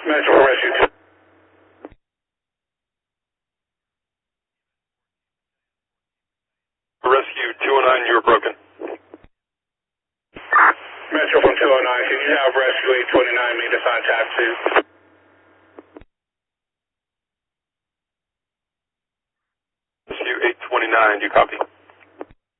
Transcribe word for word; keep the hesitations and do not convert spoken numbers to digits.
Metro from Rescue two. Rescue two oh nine, you were broken. Metro from two oh nine, can you have Rescue eight twenty-nine meet us on tap two? Rescue eight twenty-nine, do you copy?